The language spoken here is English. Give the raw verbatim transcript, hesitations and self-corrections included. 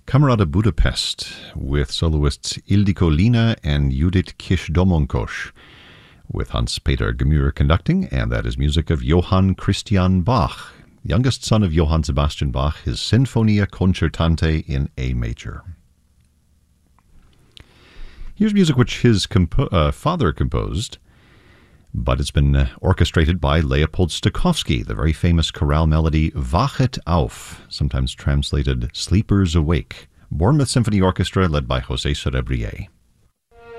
Camerata Budapest with soloists Ildiko Lina and Judith Kiss-Domonkos, with Hans-Peter Gemühr conducting, and that is music of Johann Christian Bach, youngest son of Johann Sebastian Bach, his Sinfonia Concertante in A major. Here's music which his compo- uh, father composed, but it's been uh, orchestrated by Leopold Stokowski, the very famous chorale melody Wachet auf, sometimes translated Sleepers Awake, Bournemouth Symphony Orchestra led by José Cerebrier.